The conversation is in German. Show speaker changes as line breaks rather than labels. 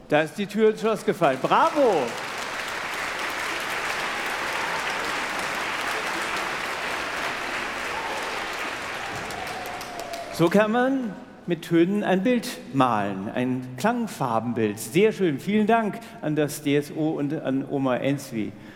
Da ist die Tür ins Schloss gefallen. Bravo! So kann man mit Tönen ein Bild malen, ein Klangfarbenbild. Sehr schön. Vielen Dank an das DSO und an Oma Enswi.